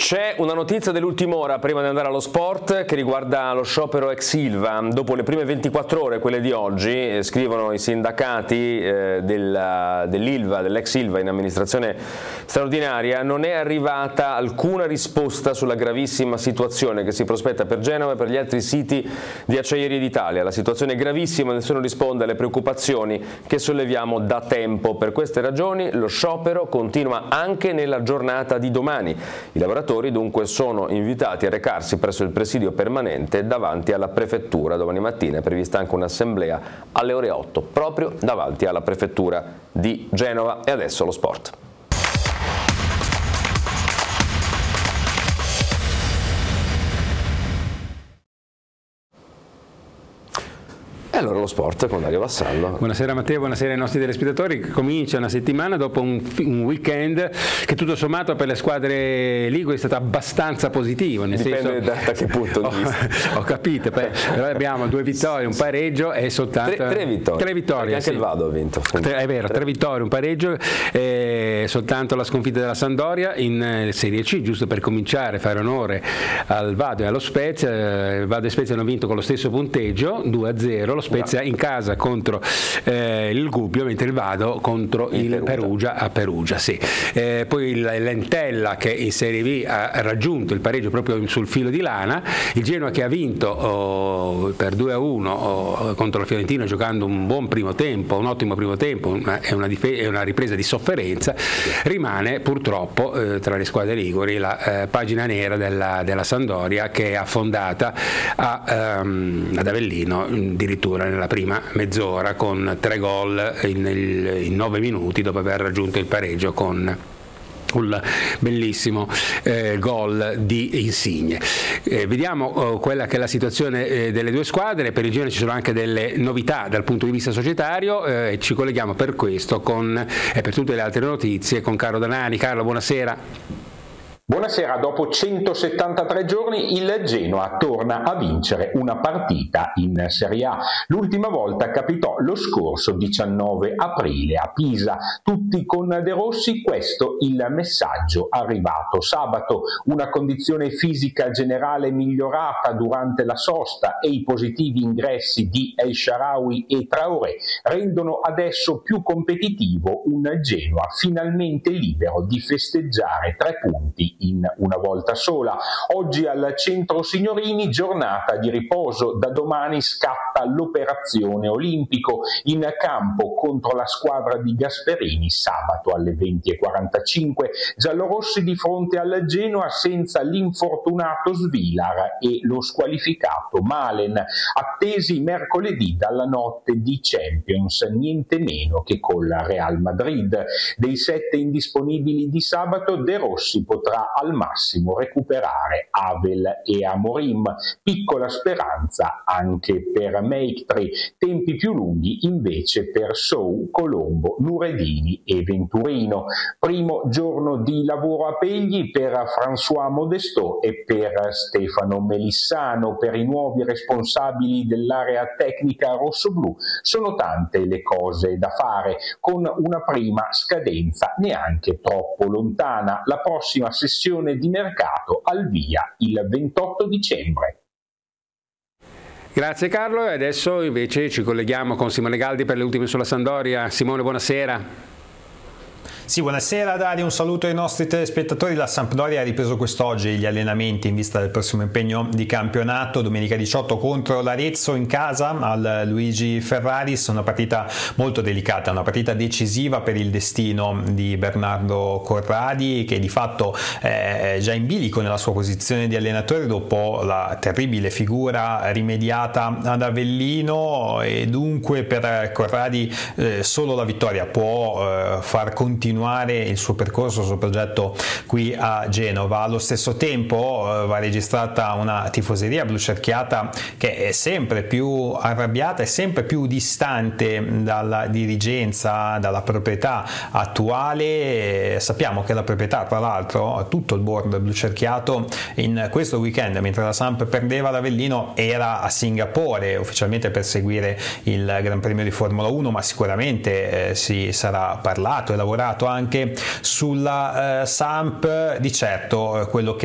C'è una notizia dell'ultima ora prima di andare allo sport che riguarda lo sciopero ex Ilva. Dopo le prime 24 ore, quelle di oggi, scrivono i sindacati dell'Ilva, dell'ex Ilva in amministrazione straordinaria, non è arrivata alcuna risposta sulla gravissima situazione che si prospetta per Genova e per gli altri siti di Acciaierie d'Italia. La situazione è gravissima, nessuno risponde alle preoccupazioni che solleviamo da tempo. Per queste ragioni lo sciopero continua anche nella giornata di domani. I lavoratori dunque sono invitati a recarsi presso il presidio permanente davanti alla prefettura. Domani mattina è prevista anche un'assemblea alle ore 8 proprio davanti alla prefettura di Genova. E adesso lo sport. E allora lo sport con Dario Vassallo. Buonasera Matteo, buonasera ai nostri telespettatori. Comincia una settimana dopo un weekend che tutto sommato per le squadre liguri è stato abbastanza positivo. Dipende da che punto di vista. Ho capito, però abbiamo 2 vittorie, un pareggio e soltanto... 3 vittorie. 3 vittorie, anche il Vado ha vinto. È vero, 3 vittorie, un pareggio e soltanto la sconfitta della Sampdoria in Serie C, giusto per cominciare, fare onore al Vado e allo Spezia. Vado e Spezia hanno vinto con lo stesso punteggio, 2-0. Lo Spezia in casa contro il Gubbio, mentre il Vado contro il Perugia a Perugia. Sì. Poi l'Entella che in Serie B ha raggiunto il pareggio proprio sul filo di lana, il Genoa che ha vinto per 2-1 contro la Fiorentina giocando un buon primo tempo, un ottimo primo tempo e una ripresa di sofferenza. Rimane purtroppo tra le squadre liguri la pagina nera della Sampdoria, che è affondata ad Avellino addirittura nella prima mezz'ora con 3 gol in 9 minuti dopo aver raggiunto il pareggio con un bellissimo gol di Insigne. Vediamo quella che è la situazione delle 2 squadre. Per il Genoa ci sono anche delle novità dal punto di vista societario e ci colleghiamo per questo e per tutte le altre notizie con Carlo Danari. Carlo, buonasera. Buonasera, dopo 173 giorni il Genoa torna a vincere una partita in Serie A. L'ultima volta capitò lo scorso 19 aprile a Pisa, tutti con De Rossi, questo il messaggio arrivato sabato. Una condizione fisica generale migliorata durante la sosta e i positivi ingressi di El Shaarawy e Traoré rendono adesso più competitivo un Genoa finalmente libero di festeggiare 3 punti in una volta sola. Oggi al Centro Signorini giornata di riposo, da domani scatta l'operazione Olimpico in campo contro la squadra di Gasperini sabato alle 20:45. Giallorossi di fronte al Genoa senza l'infortunato Svilar e lo squalificato Malen, attesi mercoledì dalla notte di Champions, niente meno che col Real Madrid. Dei 7 indisponibili di sabato De Rossi potrà al massimo recuperare Havel e Amorim, piccola speranza anche per Meiktri, tempi più lunghi invece per Sou, Colombo, Nuredini e Venturino. Primo giorno di lavoro a Pegli per François Modestot e per Stefano Melissano. Per i nuovi responsabili dell'area tecnica rossoblù sono tante le cose da fare, con una prima scadenza neanche troppo lontana, la prossima sessione di mercato al via il 28 dicembre. Grazie Carlo, e adesso invece ci colleghiamo con Simone Galdi per le ultime sulla Sampdoria. Simone, buonasera. Sì, buonasera Dario, un saluto ai nostri telespettatori. La Sampdoria ha ripreso quest'oggi gli allenamenti in vista del prossimo impegno di campionato, domenica 18 contro l'Arezzo in casa al Luigi Ferraris, una partita molto delicata, una partita decisiva per il destino di Bernardo Corradi, che di fatto è già in bilico nella sua posizione di allenatore dopo la terribile figura rimediata ad Avellino, e dunque per Corradi solo la vittoria può far continuare il suo percorso, il suo progetto qui a Genova. Allo stesso tempo va registrata una tifoseria blucerchiata che è sempre più arrabbiata e sempre più distante dalla dirigenza, dalla proprietà attuale. Sappiamo che la proprietà, tra l'altro, tutto il board blucerchiato in questo weekend, mentre la Samp perdeva l'Avellino, era a Singapore ufficialmente per seguire il Gran Premio di Formula 1, ma sicuramente si sarà parlato e lavorato anche sulla Samp. Di certo quello che